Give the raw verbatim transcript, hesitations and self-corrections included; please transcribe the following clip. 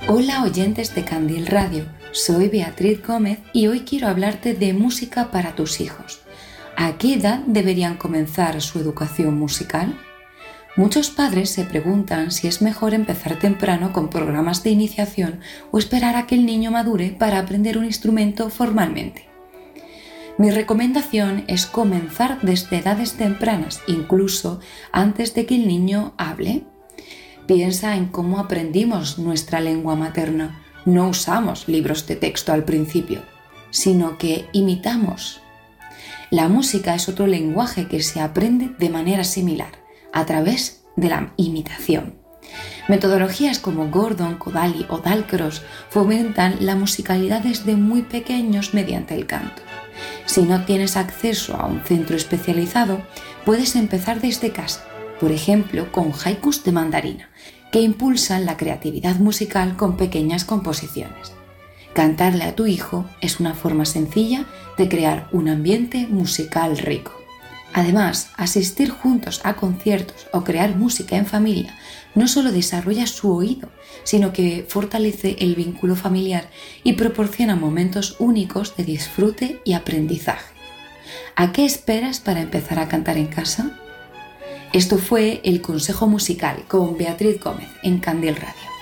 Hola oyentes de Candil Radio, soy Beatriz Gómez y hoy quiero hablarte de música para tus hijos. ¿A qué edad deberían comenzar su educación musical? Muchos padres se preguntan si es mejor empezar temprano con programas de iniciación o esperar a que el niño madure para aprender un instrumento formalmente. Mi recomendación es comenzar desde edades tempranas, incluso antes de que el niño hable. Piensa en cómo aprendimos nuestra lengua materna. No usamos libros de texto al principio, sino que imitamos. La música es otro lenguaje que se aprende de manera similar, a través de la imitación. Metodologías como Gordon, Kodaly o Dalcroze fomentan la musicalidad desde muy pequeños mediante el canto. Si no tienes acceso a un centro especializado, puedes empezar desde casa, por ejemplo con haikus de mandarina, que impulsan la creatividad musical con pequeñas composiciones. Cantarle a tu hijo es una forma sencilla de crear un ambiente musical rico. Además, asistir juntos a conciertos o crear música en familia no solo desarrolla su oído, sino que fortalece el vínculo familiar y proporciona momentos únicos de disfrute y aprendizaje. ¿A qué esperas para empezar a cantar en casa? Esto fue el Consejo Musical con Beatriz Gómez en Candil Radio.